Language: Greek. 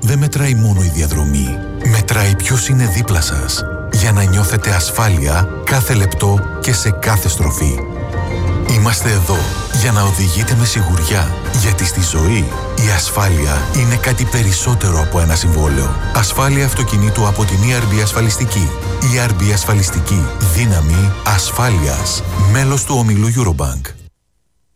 δεν μετράει μόνο η διαδρομή. Μετράει ποιος είναι δίπλα σας, για να νιώθετε ασφάλεια κάθε λεπτό και σε κάθε στροφή. Είμαστε εδώ για να οδηγείτε με σιγουριά, γιατί στη ζωή η ασφάλεια είναι κάτι περισσότερο από ένα συμβόλαιο. Ασφάλεια αυτοκινήτου από την ERB Ασφαλιστική. ERB Ασφαλιστική. Δύναμη ασφάλειας. Μέλος του ομίλου Eurobank.